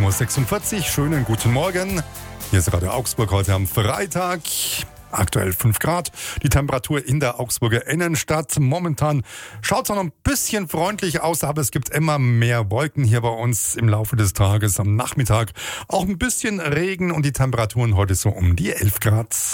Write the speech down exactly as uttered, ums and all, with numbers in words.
Uhr sechsundvierzig. Schönen guten Morgen. Hier ist Radio Augsburg heute am Freitag. Aktuell fünf Grad. Die Temperatur in der Augsburger Innenstadt. Momentan schaut es noch ein bisschen freundlich aus, aber es gibt immer mehr Wolken hier bei uns im Laufe des Tages. Am Nachmittag auch ein bisschen Regen und die Temperaturen heute so um die elf Grad.